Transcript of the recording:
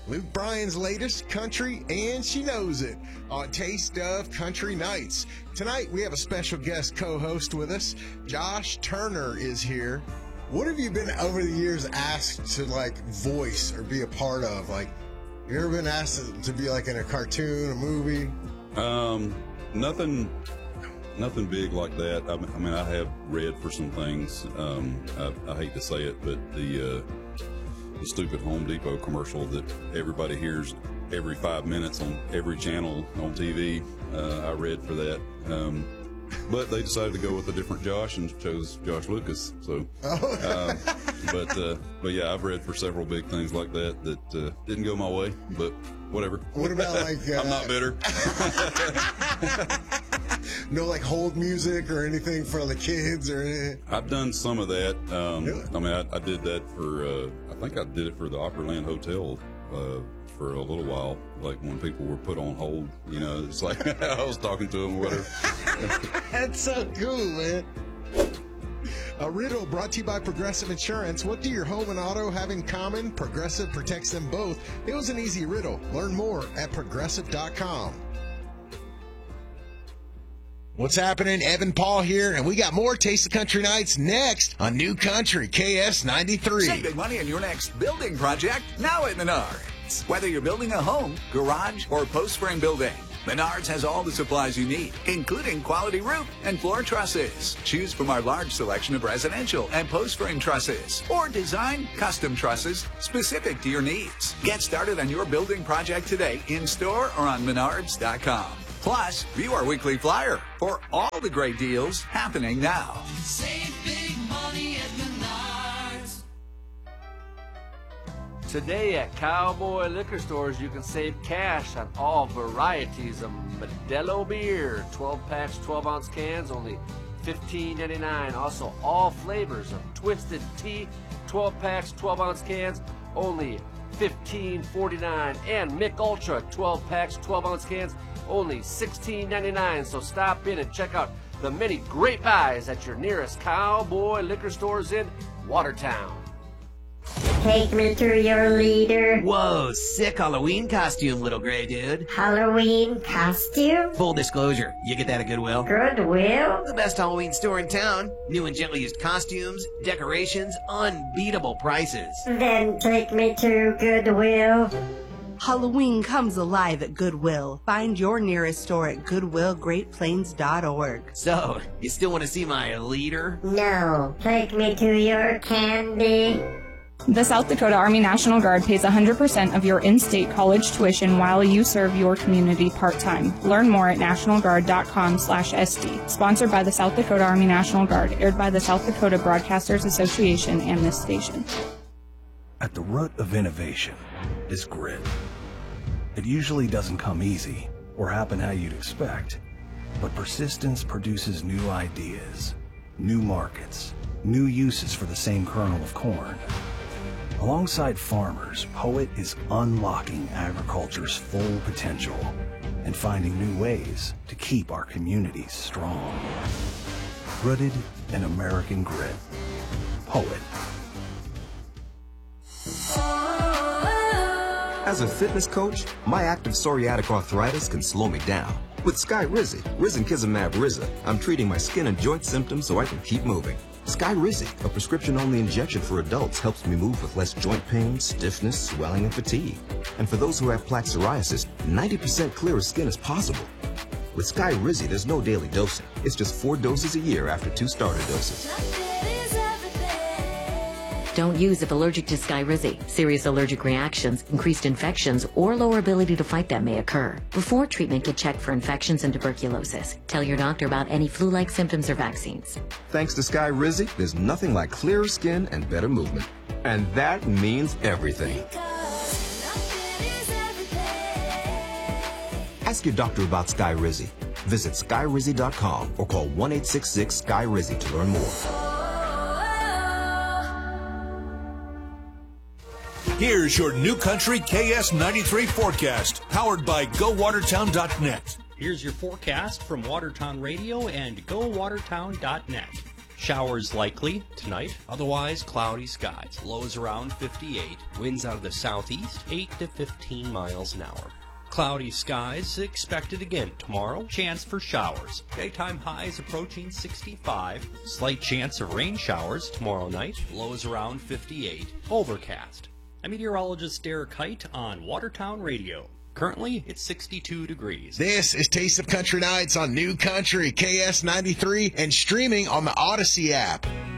Luke Bryan's latest country, and she knows it, on Taste of Country Nights. Tonight, we have a special guest co-host with us. Josh Turner is here. What have you been, over the years, asked to, voice or be a part of? You ever been asked to be, in a cartoon, a movie? Nothing big like that. I mean, I have read for some things. I hate to say it, but the stupid Home Depot commercial that everybody hears every 5 minutes on every channel on TV, I read for that. But they decided to go with a different Josh and chose Josh Lucas. So, but yeah, I've read for several big things like that didn't go my way, but whatever. What about I'm not bitter. No, hold music or anything for the kids or anything? I've done some of that. Really? I mean, I did that for, I think I did it for the Opryland Hotel for a little while, when people were put on hold. It's like I was talking to them or whatever. That's so cool, man. A riddle brought to you by Progressive Insurance. What do your home and auto have in common? Progressive protects them both. It was an easy riddle. Learn more at Progressive.com. What's happening? Evan Paul here, and we got more Taste of Country Nights next on New Country KS93. Save big money on your next building project now at Menards. Whether you're building a home, garage, or post-frame building, Menards has all the supplies you need, including quality roof and floor trusses. Choose from our large selection of residential and post-frame trusses, or design custom trusses specific to your needs. Get started on your building project today in-store or on Menards.com. Plus, view our weekly flyer for all the great deals happening now. Save big money at Menards. Today at Cowboy Liquor Stores, you can save cash on all varieties of Modelo beer. 12 packs, 12-ounce cans, only $15.99. Also, all flavors of Twisted Tea, 12 packs, 12-ounce cans, only $15.49. And Mick Ultra, 12 packs, 12-ounce cans, only $16.99. So stop in and check out the many great buys at your nearest Cowboy Liquor Stores in Watertown. Take me to your leader. Whoa, sick Halloween costume, little gray dude. Halloween costume? Full disclosure, you get that at Goodwill. Goodwill? The best Halloween store in town. New and gently used costumes, decorations, unbeatable prices. Then take me to Goodwill. Halloween comes alive at Goodwill. Find your nearest store at GoodwillGreatPlains.org. So, you still want to see my leader? No. Take me to your candy. The South Dakota Army National Guard pays 100% of your in-state college tuition while you serve your community part-time. Learn more at nationalguard.com/SD. Sponsored by the South Dakota Army National Guard. Aired by the South Dakota Broadcasters Association and this station. At the root of innovation is grit. It usually doesn't come easy or happen how you'd expect, but persistence produces new ideas, new markets, new uses for the same kernel of corn. Alongside farmers, Poet is unlocking agriculture's full potential and finding new ways to keep our communities strong. Rooted in American grit. Poet. As a fitness coach, my active psoriatic arthritis can slow me down. With Skyrizi, Risankizumab Riza, I'm treating my skin and joint symptoms so I can keep moving. Skyrizi, a prescription-only injection for adults, helps me move with less joint pain, stiffness, swelling, and fatigue. And for those who have plaque psoriasis, 90% clearer skin is possible. With Skyrizi, there's no daily dosing. It's just 4 doses a year after 2 starter doses. Don't use if allergic to Skyrizi. Serious allergic reactions, increased infections, or lower ability to fight them may occur. Before treatment, get checked for infections and tuberculosis. Tell your doctor about any flu-like symptoms or vaccines. Thanks to Skyrizi, there's nothing like clearer skin and better movement. And that means everything. Ask your doctor about Skyrizi. Visit Skyrizi.com or call 1-866-SKY-RIZI to learn more. Here's your New Country KS93 forecast, powered by GoWatertown.net. Here's your forecast from Watertown Radio and GoWatertown.net. Showers likely tonight, otherwise cloudy skies. Lows around 58. Winds out of the southeast, 8 to 15 miles an hour. Cloudy skies expected again tomorrow. Chance for showers. Daytime highs approaching 65. Slight chance of rain showers tomorrow night. Lows around 58. Overcast. I'm meteorologist Derek Height on Watertown Radio. Currently, it's 62 degrees. This is Taste of Country Nights on New Country KS93 and streaming on the Odyssey app.